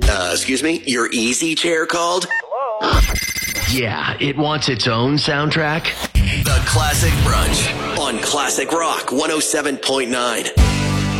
Excuse me? Your easy chair called? Yeah, it wants its own soundtrack. The Classic Brunch on Classic Rock 107.9.